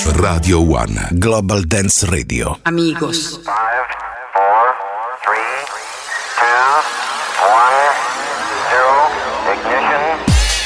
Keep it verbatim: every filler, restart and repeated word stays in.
Radio One Global Dance Radio. Amigos. Five, four, three, two,